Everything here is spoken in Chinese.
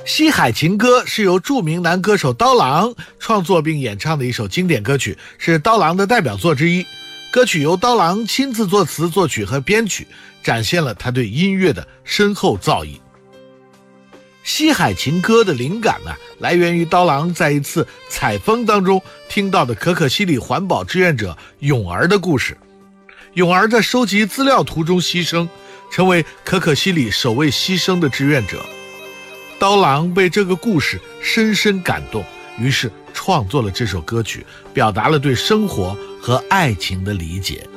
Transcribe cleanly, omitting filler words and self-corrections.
西海情歌是由著名男歌手刀郎创作并演唱的一首经典歌曲，是刀郎的代表作之一。歌曲由刀郎亲自作词作曲和编曲，展现了他对音乐的深厚造诣。西海情歌的灵感来源于刀郎在一次采风当中听到的可可西里环保志愿者永儿的故事。永儿在收集资料途中牺牲，成为可可西里首位牺牲的志愿者。刀郎被这个故事深深感动，于是创作了这首歌曲，表达了对生活和爱情的理解。